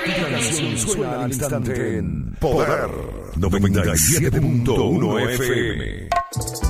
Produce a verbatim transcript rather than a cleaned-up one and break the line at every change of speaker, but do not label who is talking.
La canción suena al instante en Poder noventa y siete punto uno F M.